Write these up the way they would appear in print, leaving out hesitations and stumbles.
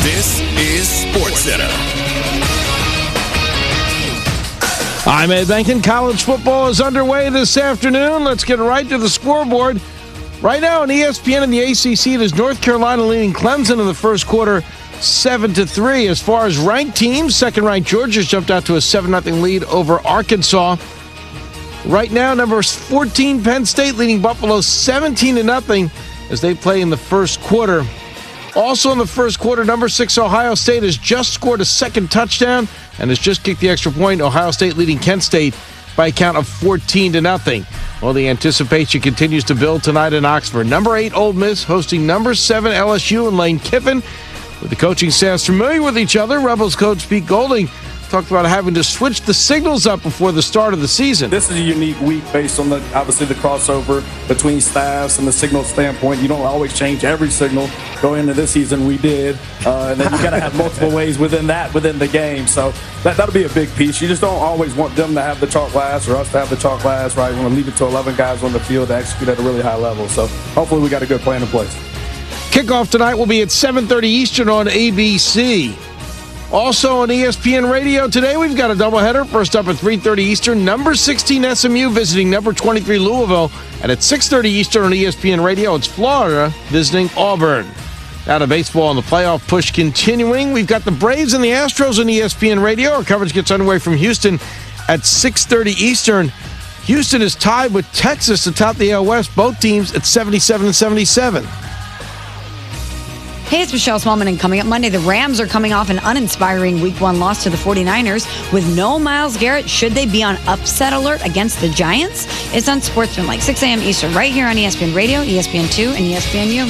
This is SportsCenter. I'm Ed Benkin. College football is underway this afternoon. Let's get right to the scoreboard. Right now on ESPN and the ACC, it is North Carolina leading Clemson in the first quarter 7-3. As far as ranked teams, second-ranked Georgia's jumped out to a 7-0 lead over Arkansas. Right now, number 14 Penn State leading Buffalo 17-0 as they play in the first quarter. Also in the first quarter, number 6 Ohio State has just scored a second touchdown and has just kicked the extra point. Ohio State leading Kent State by a count of 14-0. Well, the anticipation continues to build tonight in Oxford. Number 8 Ole Miss hosting number 7 LSU and Lane Kiffin. With the coaching staffs familiar with each other, Rebels coach Pete Golding talked about having to switch the signals up before the start of the season. This is a unique week based on obviously the crossover between staffs and the signal standpoint. You don't always change every signal. Going into this season, we did. And then you got to have multiple ways within the game. So that'll be a big piece. You just don't always want them to have the chalk last or us to have the chalk last, right? You want to leave it to 11 guys on the field to execute at a really high level. So hopefully we got a good plan in place. Kickoff tonight will be at 7:30 Eastern on ABC. Also on ESPN Radio today, we've got a doubleheader. First up at 3:30 Eastern, number 16 SMU visiting number 23 Louisville. And at 6:30 Eastern on ESPN Radio, it's Florida visiting Auburn. Now to baseball and the playoff push continuing. We've got the Braves and the Astros on ESPN Radio. Our coverage gets underway from Houston at 6:30 Eastern. Houston is tied with Texas atop the AL West, both teams at 77-77. Hey, it's Michelle Smallman, and coming up Monday, the Rams are coming off an uninspiring Week 1 loss to the 49ers. With no Myles Garrett, should they be on upset alert against the Giants? It's on SportsCenter, like 6 a.m. Eastern, right here on ESPN Radio, ESPN2, and ESPNU.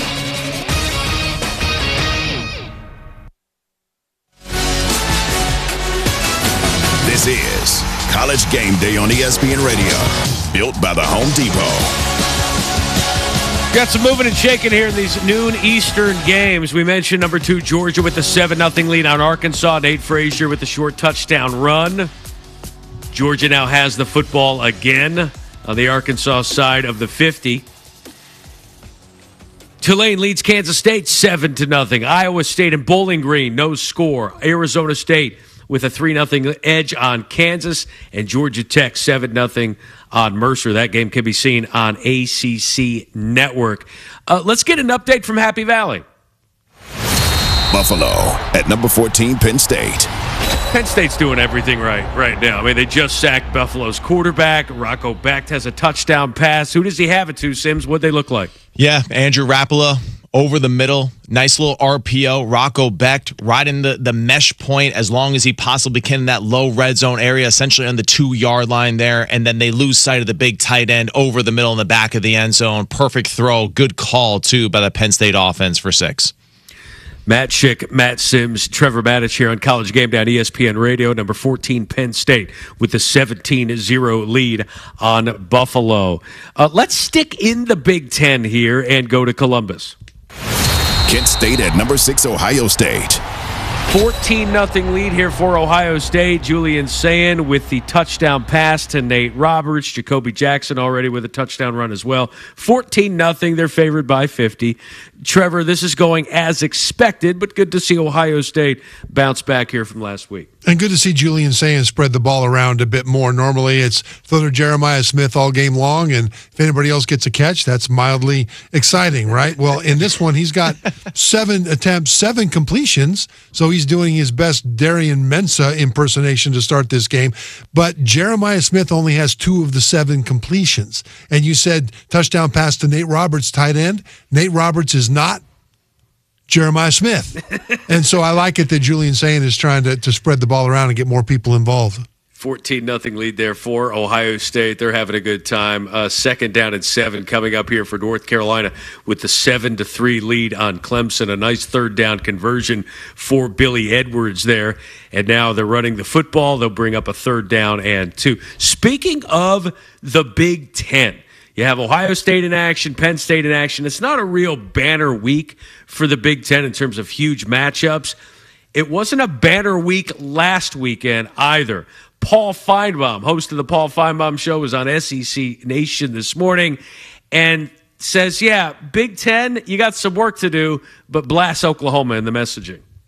This is College Game Day on ESPN Radio, built by the Home Depot. Got some moving and shaking here in these noon Eastern games. We mentioned number 2 Georgia with the 7-0 lead on Arkansas. Nate Frazier with the short touchdown run. Georgia now has the football again on the Arkansas side of the 50. Tulane leads Kansas State 7-0. Iowa State and Bowling Green, no score. Arizona State with a 3-0 edge on Kansas, and Georgia Tech 7-0 on Mercer. That game can be seen on ACC Network. Let's get an update from Happy Valley. Buffalo at number 14 Penn State. Penn State's doing everything right now. I mean, they just sacked Buffalo's quarterback. Rocco Becht has a touchdown pass. Who does he have it to, Sims? What'd they look like? Yeah, Andrew Rapala over the middle. Nice little RPO. Rocco Becht right in the mesh point as long as he possibly can in that low red zone area, essentially on the 2-yard line there. And then they lose sight of the big tight end over the middle in the back of the end zone. Perfect throw. Good call, too, by the Penn State offense for 6. Matt Schick, Matt Sims, Trevor Maddich here on College Game Day on ESPN Radio. Number 14 Penn State with the 17-0 lead on Buffalo. Let's stick in the Big Ten here and go to Columbus. Kent State at number 6 Ohio State. 14-0 lead here for Ohio State. Julian Sayin with the touchdown pass to Nate Roberts. Jacoby Jackson already with a touchdown run as well. 14-0. They're favored by 50. Trevor, this is going as expected, but good to see Ohio State bounce back here from last week. And good to see Julian Sayin spread the ball around a bit more. Normally it's throw to Jeremiah Smith all game long, and if anybody else gets a catch, that's mildly exciting, right? Well, in this one, he's got 7 attempts, 7 completions, so he's doing his best Darian Mensah impersonation to start this game. But Jeremiah Smith only has 2 of the 7 completions. And you said touchdown pass to Nate Roberts, tight end. Nate Roberts is not Jeremiah Smith. And so I like it that Julian Sayin is trying to spread the ball around and get more people involved. 14-0 lead there for Ohio State. They're having a good time. Second down and 7 coming up here for North Carolina with the 7-3 lead on Clemson. A nice third down conversion for Billy Edwards there. And now they're running the football. They'll bring up a third down and 2. Speaking of the Big Ten, you have Ohio State in action, Penn State in action. It's not a real banner week for the Big Ten in terms of huge matchups. It wasn't a banner week last weekend either. Paul Feinbaum, host of the Paul Feinbaum Show, was on SEC Nation this morning and says, yeah, Big Ten, you got some work to do, but blast Oklahoma in the messaging.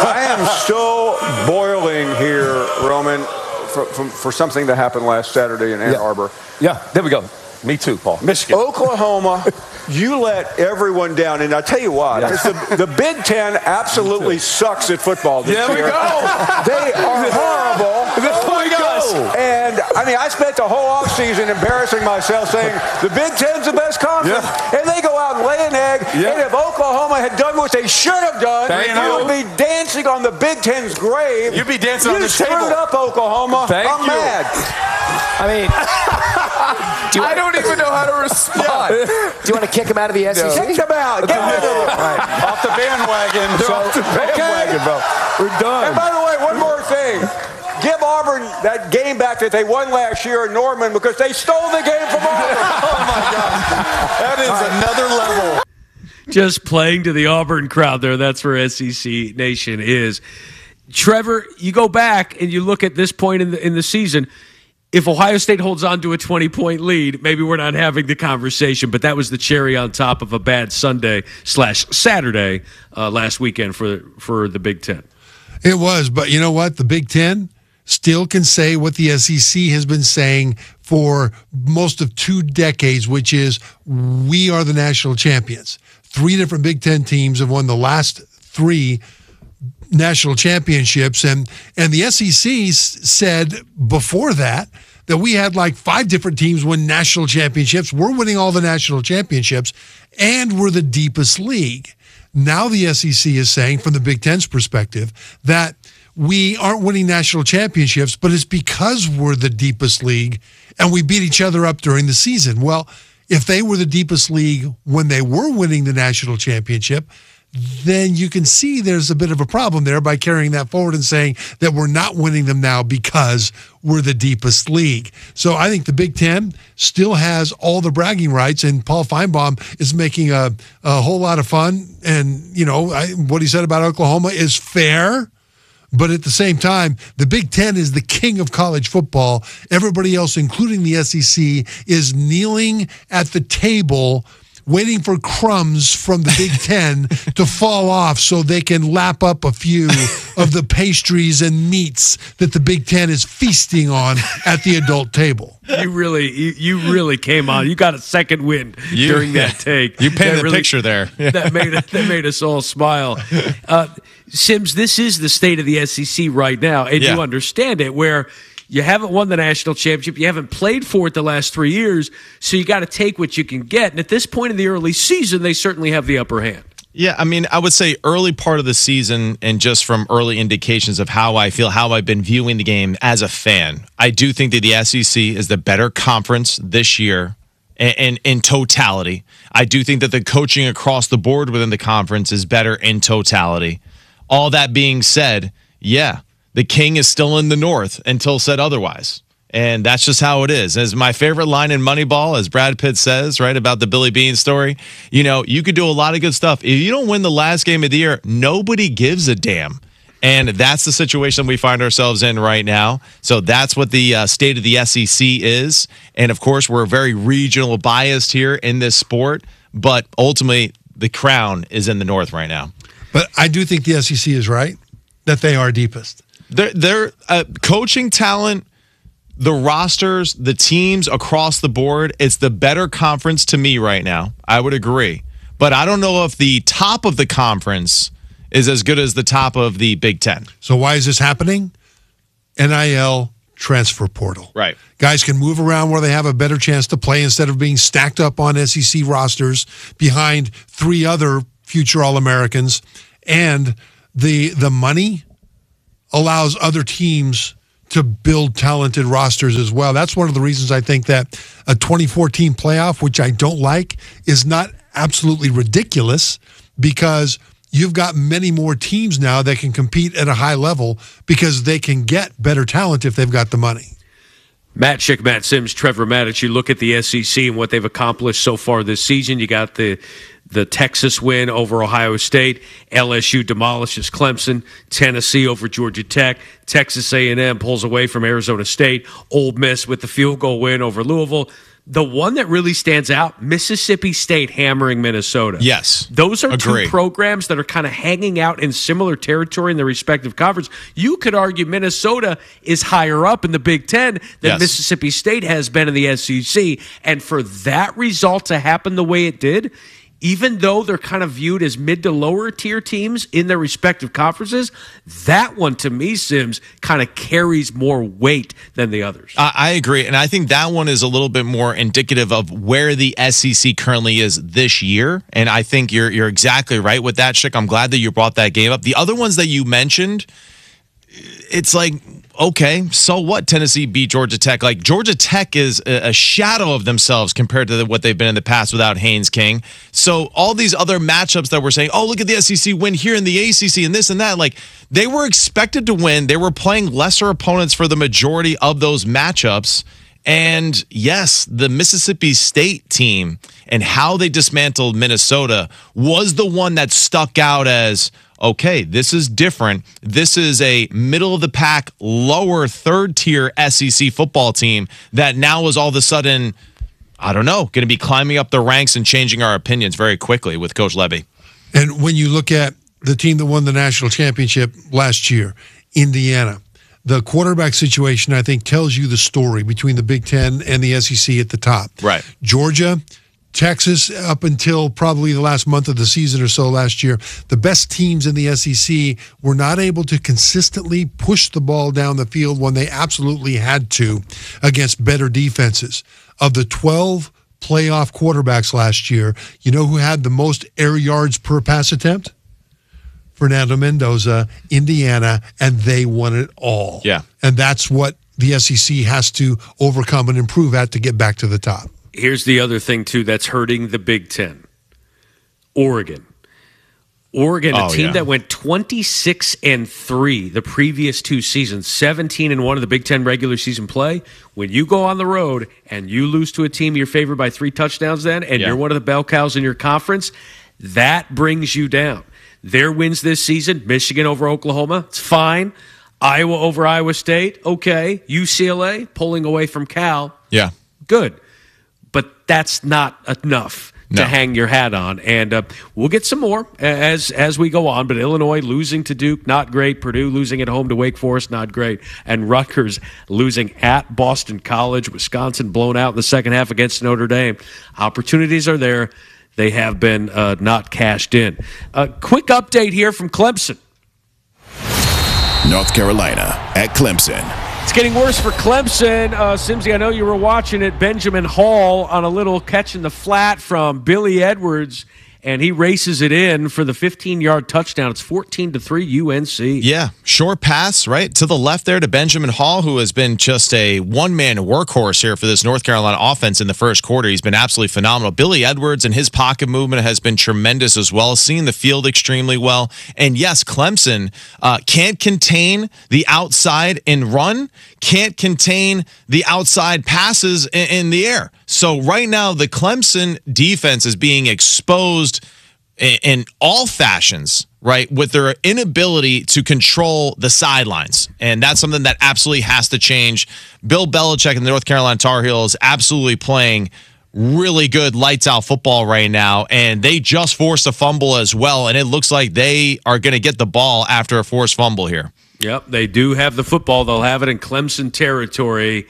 I am still boiling here, Roman, for something that happened last Saturday in Ann Arbor. Yeah, there we go. Me too, Paul. Michigan. Oklahoma, you let everyone down. And I'll tell you why. The Big Ten absolutely sucks at football this year. There we go. They are horrible. There we go. And, I spent the whole offseason embarrassing myself saying the Big Ten's the best conference. Yeah. And they go out and lay an egg. Yeah. And if Oklahoma had done what they should have done, you would be dancing on the Big Ten's grave. You'd be dancing on the table. You screwed up, Oklahoma. I'm mad. I don't even know how to respond. Do you want to kick him out of the SEC? Kick him out. Get rid of him. Right. Off the bandwagon. Off the bandwagon, bro. We're done. And by the way, one more thing. Give Auburn that game back that they won last year in Norman because they stole the game from Auburn. Oh, my God. That is another level. Just playing to the Auburn crowd there. That's where SEC Nation is. Trevor, you go back and you look at this point in the season. If Ohio State holds on to a 20-point lead, maybe we're not having the conversation, but that was the cherry on top of a bad Sunday/Saturday last weekend for the Big Ten. It was, but you know what? The Big Ten still can say what the SEC has been saying for most of 2 decades, which is we are the national champions. 3 different Big Ten teams have won the last 3 national championships, and the SEC said before that we had like 5 different teams win national championships. We're winning all the national championships, and we're the deepest league. Now the SEC is saying, from the Big Ten's perspective, that we aren't winning national championships, but it's because we're the deepest league and we beat each other up during the season. Well, if they were the deepest league when they were winning the national championship, then you can see there's a bit of a problem there by carrying that forward and saying that we're not winning them now because we're the deepest league. So I think the Big Ten still has all the bragging rights, and Paul Feinbaum is making a whole lot of fun. And, what he said about Oklahoma is fair. But at the same time, the Big Ten is the king of college football. Everybody else, including the SEC, is kneeling at the table waiting for crumbs from the Big Ten to fall off so they can lap up a few of the pastries and meats that the Big Ten is feasting on at the adult table. You really came on. You got a second win during that take. You painted the picture there. That made us all smile. Sims, this is the state of the SEC right now, and you understand it, where you haven't won the national championship. You haven't played for it the last 3 years, so you got to take what you can get. And at this point in the early season, they certainly have the upper hand. Yeah, I would say early part of the season, and just from early indications of how I feel, how I've been viewing the game as a fan, I do think that the SEC is the better conference this year. And in totality, I do think that the coaching across the board within the conference is better in totality. All that being said, the king is still in the North until said otherwise. And that's just how it is. As my favorite line in Moneyball, as Brad Pitt says, right, about the Billy Beane story, you could do a lot of good stuff. If you don't win the last game of the year, nobody gives a damn. And that's the situation we find ourselves in right now. So that's what the state of the SEC is. And, of course, we're very regional biased here in this sport. But ultimately, the crown is in the North right now. But I do think the SEC is right, that they are deepest. They're coaching talent, the rosters, the teams across the board. It's the better conference to me right now. I would agree. But I don't know if the top of the conference is as good as the top of the Big Ten. So why is this happening? NIL transfer portal. Right. Guys can move around where they have a better chance to play instead of being stacked up on SEC rosters behind 3 other future All-Americans. And the money allows other teams to build talented rosters as well. That's one of the reasons I think that a 2014 playoff, which I don't like, is not absolutely ridiculous, because you've got many more teams now that can compete at a high level because they can get better talent if they've got the money. Matt Schick, Matt Sims, Trevor Matich, you look at the SEC and what they've accomplished so far this season. You got the Texas win over Ohio State. LSU demolishes Clemson. Tennessee over Georgia Tech. Texas A&M pulls away from Arizona State. Ole Miss with the field goal win over Louisville. The one that really stands out, Mississippi State hammering Minnesota. Yes. Those are Agree. two programs that are kind of hanging out in similar territory in their respective conference. You could argue Minnesota is higher up in the Big Ten than Mississippi State has been in the SEC. And for that result to happen the way it did, even though they're kind of viewed as mid to lower tier teams in their respective conferences, that one to me, Sims, kind of carries more weight than the others. I agree. And I think that one is a little bit more indicative of where the SEC currently is this year. And I think you're exactly right with that, Schick. I'm glad that you brought that game up. The other ones that you mentioned, it's like, okay, so what? Tennessee beat Georgia Tech. Like, Georgia Tech is a shadow of themselves compared to what they've been in the past without Haynes King. So all these other matchups that we're saying, oh, look at the SEC win here in the ACC and this and that, like, they were expected to win. They were playing lesser opponents for the majority of those matchups. And yes, the Mississippi State team and how they dismantled Minnesota was the one that stuck out as, okay, this is different. This is a middle-of-the-pack, lower third-tier SEC football team that now is all of a sudden, I don't know, going to be climbing up the ranks and changing our opinions very quickly with Coach Levy. And when you look at the team that won the national championship last year, Indiana, the quarterback situation, I think, tells you the story between the Big Ten and the SEC at the top. Right. Georgia, Texas, up until probably the last month of the season or so last year, the best teams in the SEC were not able to consistently push the ball down the field when they absolutely had to against better defenses. Of the 12 playoff quarterbacks last year, you know who had the most air yards per pass attempt? Fernando Mendoza, Indiana, and they won it all. Yeah. And that's what the SEC has to overcome and improve at to get back to the top. Here's the other thing, too, that's hurting the Big Ten. Oregon, a team that went 26-3 the previous two seasons, 17-1 of the Big Ten regular season play. When you go on the road and you lose to a team you're favored by 3 touchdowns then, and you're one of the bell cows in your conference, that brings you down. Their wins this season, Michigan over Oklahoma, it's fine. Iowa over Iowa State, okay. UCLA pulling away from Cal, good. But that's not enough to hang your hat on. And we'll get some more as we go on. But Illinois losing to Duke, not great. Purdue losing at home to Wake Forest, not great. And Rutgers losing at Boston College. Wisconsin blown out in the second half against Notre Dame. Opportunities are there. They have been not cashed in. A quick update here from Clemson. North Carolina at Clemson. It's getting worse for Clemson. Simsy, I know you were watching it. Benjamin Hall on a little catch in the flat from Billy Edwards, and he races it in for the 15-yard touchdown. It's 14-3 UNC. Yeah, short pass, right, to the left there to Benjamin Hall, who has been just a one-man workhorse here for this North Carolina offense in the first quarter. He's been absolutely phenomenal. Billy Edwards and his pocket movement has been tremendous as well, seeing the field extremely well. And yes, Clemson can't contain the outside and run, can't contain the outside passes in the air. So right now, the Clemson defense is being exposed in all fashions, right, with their inability to control the sidelines. And that's something that absolutely has to change. Bill Belichick and the North Carolina Tar Heels absolutely playing really good lights-out football right now, and they just forced a fumble as well, and it looks like they are going to get the ball after a forced fumble here. Yep, they do have the football. They'll have it in Clemson territory.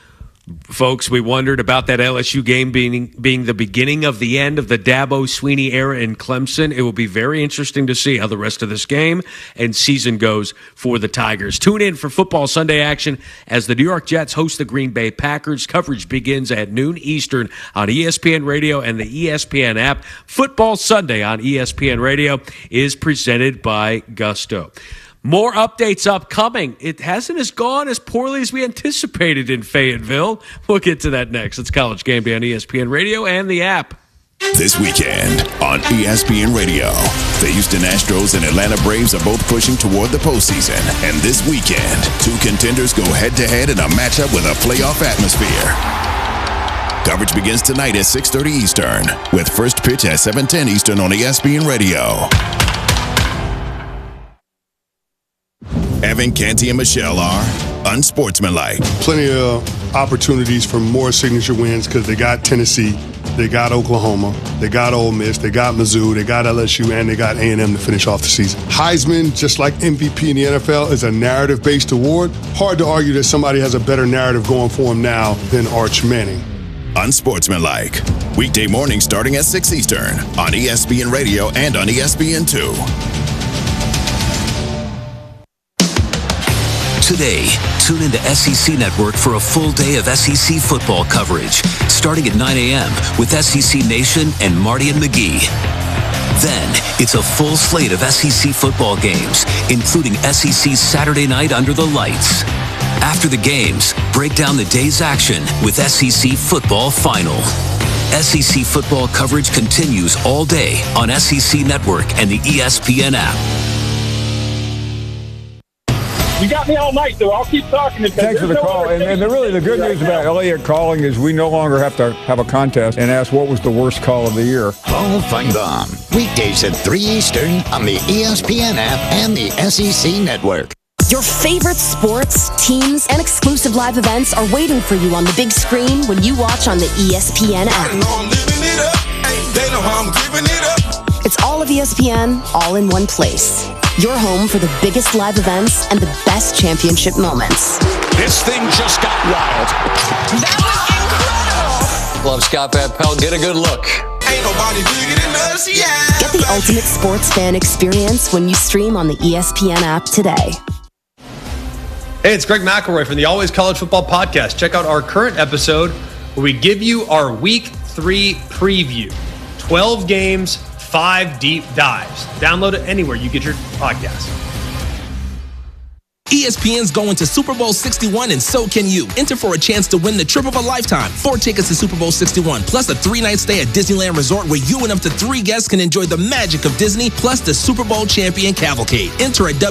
Folks, we wondered about that LSU game being the beginning of the end of the Dabo Swinney era in Clemson. It will be very interesting to see how the rest of this game and season goes for the Tigers. Tune in for Football Sunday action as the New York Jets host the Green Bay Packers. Coverage begins at noon Eastern on ESPN Radio and the ESPN app. Football Sunday on ESPN Radio is presented by Gusto. More updates upcoming. It hasn't gone as poorly as we anticipated in Fayetteville. We'll get to that next. It's College Game Day on ESPN Radio and the app. This weekend on ESPN Radio, the Houston Astros and Atlanta Braves are both pushing toward the postseason. And this weekend, 2 contenders go head-to-head in a matchup with a playoff atmosphere. Coverage begins tonight at 6:30 Eastern, with first pitch at 7:10 Eastern on ESPN Radio. Evan, Canty, and Michelle are unsportsmanlike. Plenty of opportunities for more signature wins because they got Tennessee, they got Oklahoma, they got Ole Miss, they got Mizzou, they got LSU, and they got A&M to finish off the season. Heisman, just like MVP in the NFL, is a narrative-based award. Hard to argue that somebody has a better narrative going for him now than Arch Manning. Unsportsmanlike. Weekday morning starting at 6 Eastern on ESPN Radio and on ESPN2. Today, tune into SEC Network for a full day of SEC football coverage, starting at 9 a.m. with SEC Nation and Marty and McGee. Then, it's a full slate of SEC football games, including SEC's Saturday night Under the Lights. After the games, break down the day's action with SEC Football Final. SEC football coverage continues all day on SEC Network and the ESPN app. You got me all night, though. I'll keep talking. Thanks for the call. And really, the good news about Elliott calling is we no longer have to have a contest and ask what was the worst call of the year. Paul Feinbaum, weekdays at 3 Eastern on the ESPN app and the SEC Network. Your favorite sports, teams, and exclusive live events are waiting for you on the big screen when you watch on the ESPN app. They know how I'm giving it up. It's all of ESPN, all in one place. Your home for the biggest live events and the best championship moments. This thing just got wild. That was incredible. Love Scott Van Pelt. Get a good look. Ain't nobody bigger than us, yeah. Get the ultimate sports fan experience when you stream on the ESPN app today. Hey, it's Greg McElroy from the Always College Football Podcast. Check out our current episode where we give you our Week 3 preview. 12 games, 5 deep dives. Download it anywhere you get your podcast. ESPN's going to Super Bowl 61, and so can you. Enter for a chance to win the trip of a lifetime. 4 tickets to Super Bowl 61, plus a 3-night stay at Disneyland Resort where you and up to 3 guests can enjoy the magic of Disney, plus the Super Bowl champion cavalcade. Enter at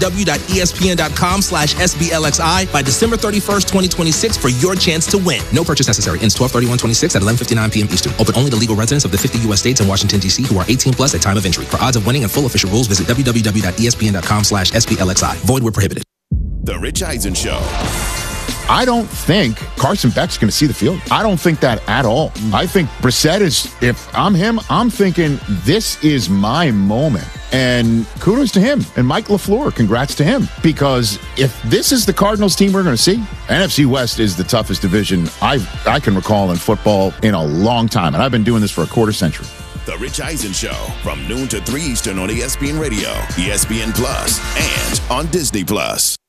www.espn.com/SBLXI by December 31st, 2026 for your chance to win. No purchase necessary. Ends 12/31/26 at 11:59 p.m. Eastern. Open only to legal residents of the 50 U.S. states and Washington, D.C. who are 18 plus at time of entry. For odds of winning and full official rules, visit www.espn.com/SBLXI. Void where prohibited. The Rich Eisen Show. I don't think Carson Beck's going to see the field. I don't think that at all. I think Brissett is, if I'm him, I'm thinking this is my moment. And kudos to him. And Mike LaFleur, congrats to him. Because if this is the Cardinals team we're going to see, NFC West is the toughest division I can recall in football in a long time. And I've been doing this for a quarter century. The Rich Eisen Show from noon to 3 Eastern on ESPN Radio, ESPN Plus, and on Disney Plus.